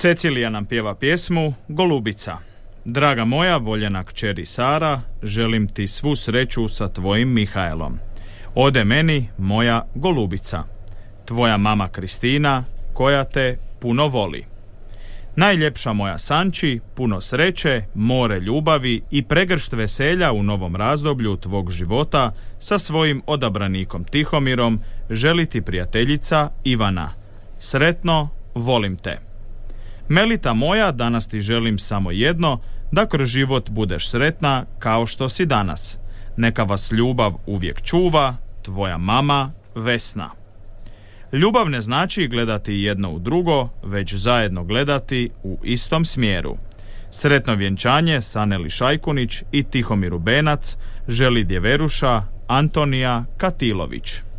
Cecilija nam pjeva pjesmu Golubica. Draga moja voljena kćeri Sara, želim ti svu sreću sa tvojim Mihaelom. Ode meni moja golubica, tvoja mama Kristina, koja te puno voli. Najljepša moja Sanči, puno sreće, more ljubavi i pregršt veselja u novom razdoblju tvog života sa svojim odabranikom Tihomirom želi ti prijateljica Ivana. Sretno, volim te. Melita moja, danas ti želim samo jedno, da kroz život budeš sretna kao što si danas. Neka vas ljubav uvijek čuva, tvoja mama Vesna. Ljubav ne znači gledati jedno u drugo, već zajedno gledati u istom smjeru. Sretno vjenčanje Saneli Šajkunić i Tihomiru Benac želi djeveruša Antonija Katilović.